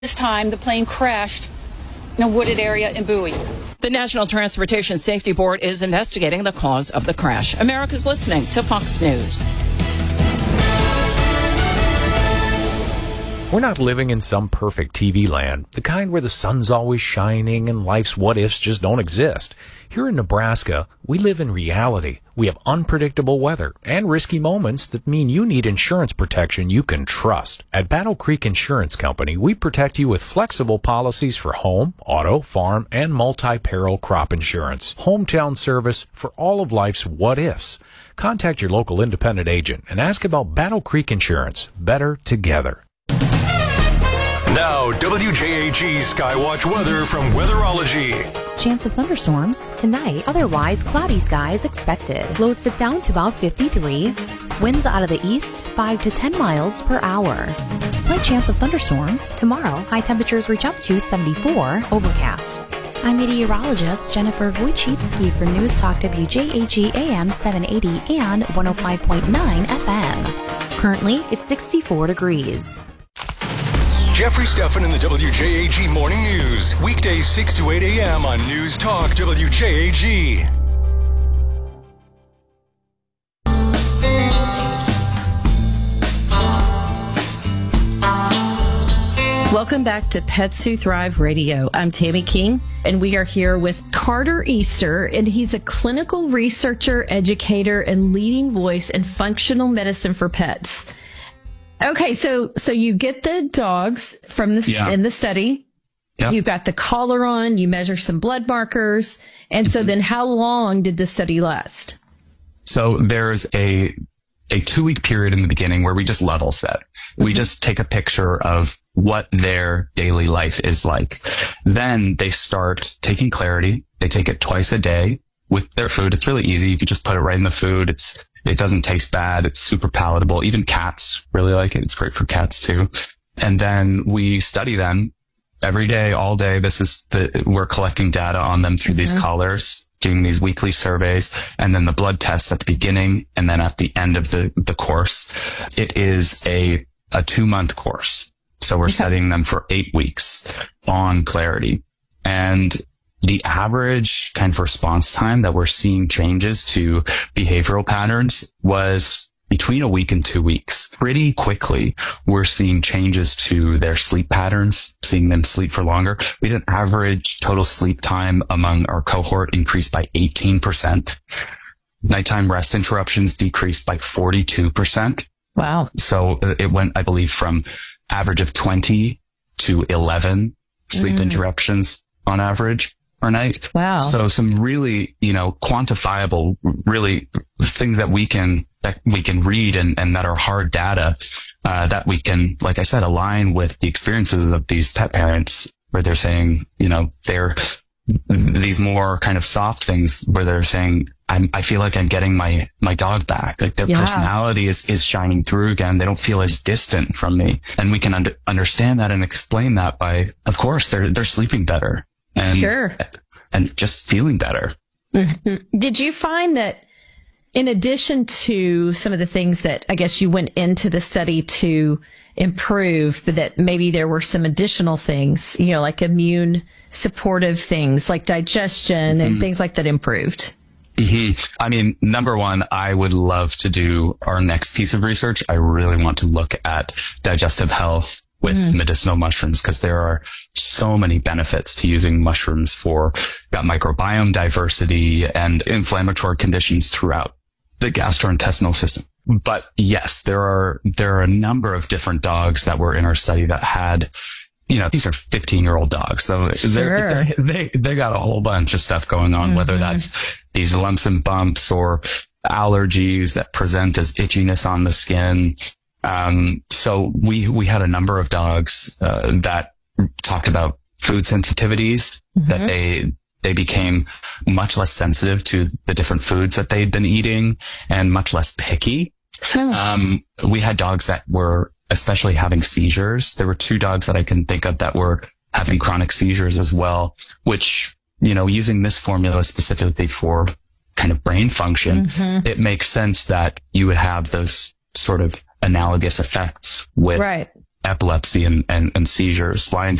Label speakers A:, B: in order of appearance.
A: This time, the plane crashed in a wooded area in Bowie.
B: The National Transportation Safety Board is investigating the cause of the crash. America's listening to Fox News.
C: We're not living in some perfect TV land, the kind where the sun's always shining and life's what-ifs just don't exist. Here in Nebraska, we live in reality. We have unpredictable weather and risky moments that mean you need insurance protection you can trust. At Battle Creek Insurance Company, we protect you with flexible policies for home, auto, farm, and multi-peril crop insurance. Hometown service for all of life's what-ifs. Contact your local independent agent and ask about Battle Creek Insurance. Better together.
D: Now, WJAG Skywatch weather from Weatherology.
E: Chance of thunderstorms tonight. Otherwise, cloudy skies expected. Lows dip down to about 53. Winds out of the east, 5 to 10 miles per hour. Slight chance of thunderstorms tomorrow. High temperatures reach up to 74. Overcast. I'm meteorologist Jennifer Wojcicki for News Talk WJAG AM 780 and 105.9 FM. Currently, it's 64 degrees.
D: Jeffrey Stephan in the WJAG Morning News. Weekdays 6 to 8 a.m. on News Talk WJAG.
F: Welcome back to Pets Who Thrive Radio. I'm Tammy King, and we are here with Carter Easter, and he's a clinical researcher, educator, and leading voice in functional medicine for pets. Okay, so you get the dogs from in the study. Yep. You've got the collar on. You measure some blood markers, and so then how long did the study last?
G: So there's a 2-week period in the beginning where we just level set. We just take a picture of what their daily life is like. Then they start taking Clarity. They take it twice a day with their food. It's really easy. You can just put it right in the food. It doesn't taste bad. It's super palatable. Even cats really like it. It's great for cats too. And then we study them every day, all day. We're collecting data on them through these collars, doing these weekly surveys, and then the blood tests at the beginning and then at the end of the course. It is a 2-month course. So we're studying them for 8 weeks on Clarity. And the average kind of response time that we're seeing changes to behavioral patterns was between a week and 2 weeks. Pretty quickly, we're seeing changes to their sleep patterns, seeing them sleep for longer. We had an average total sleep time among our cohort increased by 18%. Nighttime rest interruptions decreased by 42%.
F: Wow.
G: So it went, I believe, from average of 20 to 11 sleep interruptions on average per night.
F: Wow.
G: So some really, quantifiable, really things that we can read and that are hard data, that we can, like I said, align with the experiences of these pet parents where they're saying, they're these more kind of soft things where they're saying, I feel like I'm getting my dog back. Like their personality is shining through again. They don't feel as distant from me. And we can understand that and explain that by, of course, they're sleeping better. And just feeling better.
F: Mm-hmm. Did you find that in addition to some of the things that I guess you went into the study to improve, but that maybe there were some additional things, like immune supportive things like digestion and things like that improved?
G: Mm-hmm. I mean, number one, I would love to do our next piece of research. I really want to look at digestive health with medicinal mushrooms, because there are so many benefits to using mushrooms for gut microbiome diversity and inflammatory conditions throughout the gastrointestinal system. But yes, there are a number of different dogs that were in our study that had, these are 15-year-old dogs. So they got a whole bunch of stuff going on, whether that's these lumps and bumps or allergies that present as itchiness on the skin. So we had a number of dogs, that talked about food sensitivities, that they became much less sensitive to the different foods that they'd been eating and much less picky. We had dogs that were especially having seizures. There were 2 dogs that I can think of that were having chronic seizures as well, which, using this formula specifically for kind of brain function, it makes sense that you would have those sort of analogous effects with epilepsy and seizures. Lions